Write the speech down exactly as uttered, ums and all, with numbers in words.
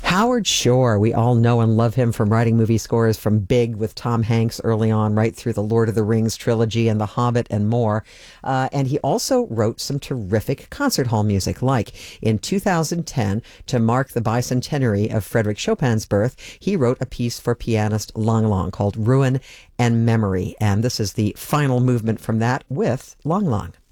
Howard Shore, we all know and love him from writing movie scores from Big with Tom Hanks early on, right through the Lord of the Rings trilogy and The Hobbit and more. Uh, and he also wrote some terrific concert hall music, like in two thousand ten, to mark the bicentenary of Frederick Chopin's birth, he wrote a piece for pianist Lang Lang called Ruin and Memory. And this is the final movement from that with Lang Lang.